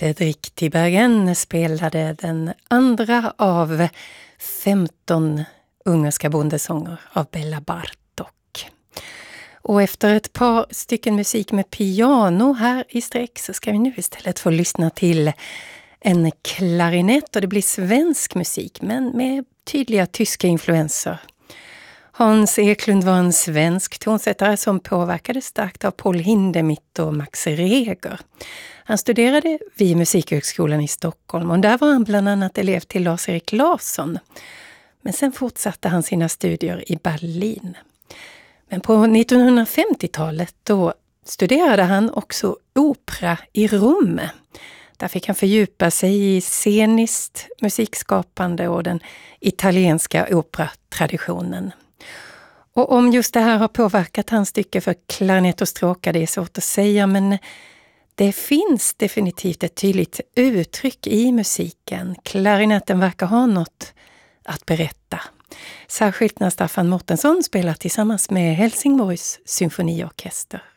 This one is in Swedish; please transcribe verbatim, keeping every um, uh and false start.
Cedric Tiberghien spelade den andra av femton ungerska bondesånger av Bela Bartok. Och efter ett par stycken musik med piano här i sträck så ska vi nu istället få lyssna till en klarinett, och det blir svensk musik men med tydliga tyska influenser. Hans Eklund var en svensk tonsättare som påverkades starkt av Paul Hindemith och Max Reger. Han studerade vid Musikhögskolan i Stockholm och där var han bland annat elev till Lars-Erik Larsson. Men sen fortsatte han sina studier i Berlin. Men på nittonhundrafemtiotalet då studerade han också opera i Rom. Där fick han fördjupa sig i sceniskt musikskapande och den italienska operatraditionen. Och om just det här har påverkat hans stycke för klarinett och stråkar, det är svårt att säga, men det finns definitivt ett tydligt uttryck i musiken. Klarinetten verkar ha något att berätta. Särskilt när Staffan Mårtensson spelar tillsammans med Helsingborgs symfoniorkester.